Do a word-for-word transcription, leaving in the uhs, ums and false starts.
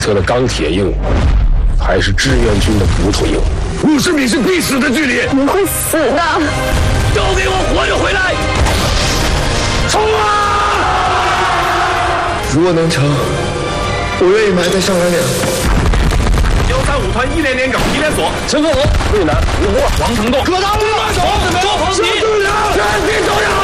车的钢铁硬，还是志愿军的骨头硬？五十米是必死的距离， 你会死的！ 都给我活着回来！冲啊！ 如果能成，我愿意埋在上两两。 幺三五团一连连岗一连锁， 陈克龙、魏南、吴波、 王承栋、 可当王守、周鹏奇、全体走人！